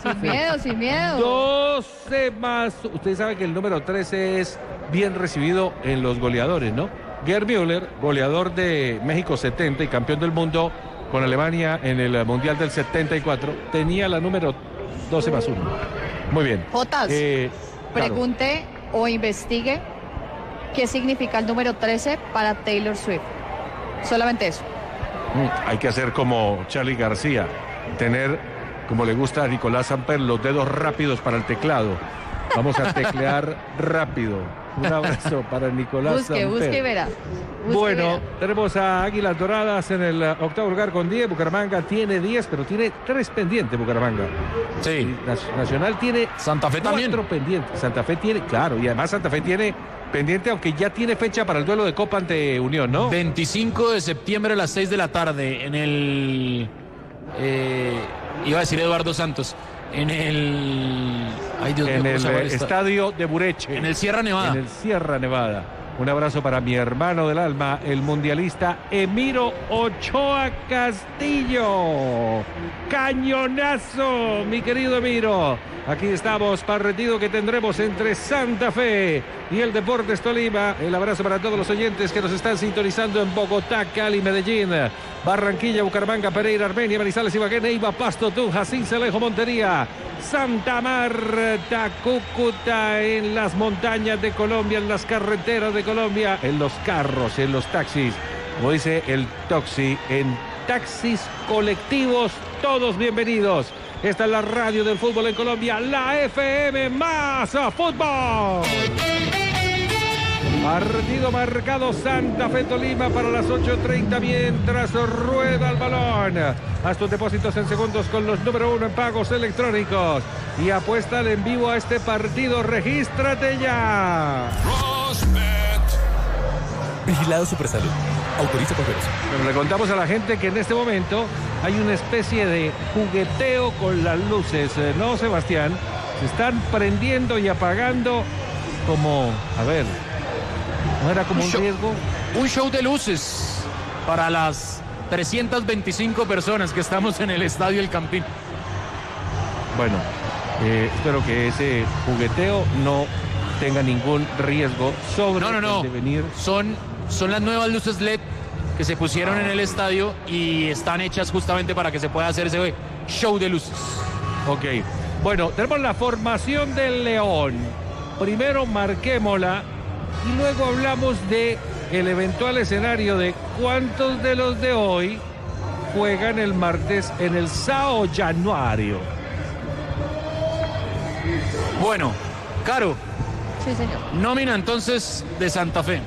Sin miedo, sin miedo. 12 más. Usted sabe que el número 13 es bien recibido en los goleadores, ¿no? Gerd Müller, goleador de México 70 y campeón del mundo con Alemania en el Mundial del 74, tenía la número 12 más 1. Muy bien. Jotas, pregunte o investigue qué significa el número 13 para Taylor Swift. Solamente eso. Hay que hacer como Charly García, tener, como le gusta a Nicolás Samper, los dedos rápidos para el teclado. Vamos a teclear rápido. Un abrazo para Nicolás Samper. Busque y verá. Bueno, tenemos a Águilas Doradas en el octavo lugar con 10. Bucaramanga tiene 10, pero tiene 3 pendientes Bucaramanga. Sí. Nacional tiene Santa Fe 4 también. pendientes. Santa Fe tiene, claro, y además Santa Fe tiene pendiente, aunque ya tiene fecha para el duelo de Copa ante Unión, ¿no? 25 de septiembre a las 6 de la tarde en el... iba a decir Eduardo Santos. En el... Ay, Dios mío, en ¿cómo se llama el estadio de Bureche. En el Sierra Nevada. En el Sierra Nevada. Un abrazo para mi hermano del alma, el mundialista Emiro Ochoa Castillo. Cañonazo, mi querido Emiro. Aquí estamos, partido que tendremos entre Santa Fe y el Deportes Tolima. El abrazo para todos los oyentes que nos están sintonizando en Bogotá, Cali, Medellín, Barranquilla, Bucaramanga, Pereira, Armenia, Manizales, Ibagué, Neiva, Pasto, Tunja, Cincelejo, Montería, Santa Marta, Cúcuta, en las montañas de Colombia, en las carreteras de Colombia, en los carros, en los taxis, como dice el Toxi, en taxis colectivos, todos bienvenidos. Esta es la radio del fútbol en Colombia, la FM más fútbol. Partido marcado Santa Fe Tolima para las 8:30 mientras rueda el balón. Haz tus depósitos en segundos con los número 1 en pagos electrónicos y apuesta en vivo a este partido. Regístrate ya. Vigilado Supersalud. Autoriza con permiso. Pero le contamos a la gente que en este momento hay una especie de jugueteo con las luces, ¿no, Sebastián? Se están prendiendo y apagando como, a ver, ¿no era como un riesgo? Un show de luces para las 325 personas que estamos en el Estadio El Campín. Bueno, espero que ese jugueteo no tenga ningún riesgo sobre No. el devenir. Son las nuevas luces LED que se pusieron en el estadio y están hechas justamente para que se pueda hacer ese show de luces. Ok, bueno, tenemos la formación del León. Primero marquémosla y luego hablamos de el eventual escenario de cuántos de los de hoy juegan el martes en el Sao Januario. Bueno, Caro. Sí, señor. Nómina entonces de Santa Fe.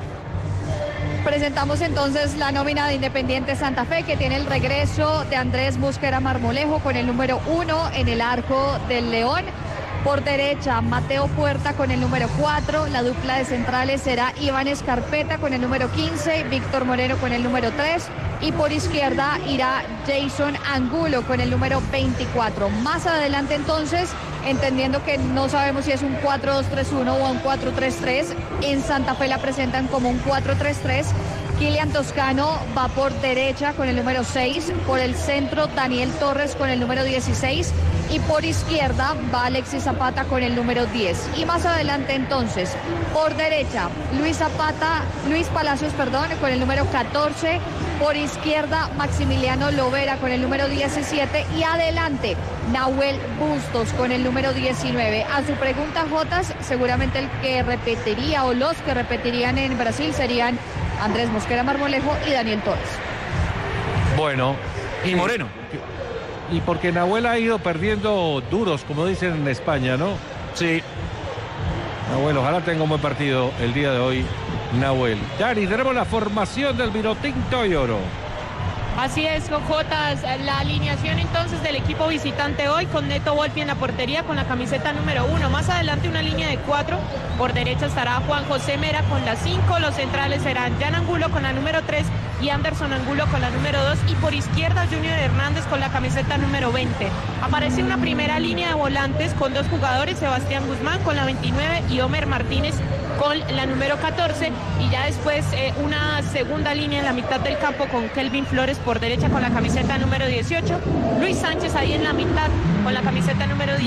Presentamos entonces la nómina de Independiente Santa Fe, que tiene el regreso de Andrés Mosquera Marmolejo con el número 1 en el arco del León. Por derecha, Mateo Puerta con el número 4. La dupla de centrales será Iván Escarpeta con el número 15, Víctor Moreno con el número 3. Y por izquierda irá Jason Angulo con el número 24. Más adelante entonces, entendiendo que no sabemos si es un 4-2-3-1 o un 4-3-3, en Santa Fe la presentan como un 4-3-3. Kilian Toscano va por derecha con el número 6, por el centro Daniel Torres con el número 16 y por izquierda va Alexis Zapata con el número 10. Y más adelante entonces, por derecha, Luis Palacios, con el número 14, por izquierda Maximiliano Lovera con el número 17 y adelante Nahuel Bustos con el número 19. A su pregunta, Jotas, seguramente el que repetiría o los que repetirían en Brasil serían Andrés Mosquera Marmolejo y Daniel Torres. Bueno, y Moreno. Y porque Nahuel ha ido perdiendo duros, como dicen en España, ¿no? Sí. Nahuel, ojalá tenga un buen partido el día de hoy, Nahuel. Dani, tenemos la formación del Vinotinto y Oro. Así es, Jotas, la alineación entonces del equipo visitante hoy con Neto Volpi en la portería con la camiseta número 1. Más adelante una línea de 4. Por derecha estará Juan José Mera con la 5. Los centrales serán Jan Angulo con la número 3 y Anderson Angulo con la número 2. Y por izquierda Junior Hernández con la camiseta número 20. Aparece una primera línea de volantes con 2 jugadores, Sebastián Guzmán con la 29 y Homer Martínez con la número 14. Y ya después una segunda línea en la mitad del campo con Kelvin Flores por derecha con la camiseta número 18. Luis Sánchez ahí en la mitad con la camiseta número 10.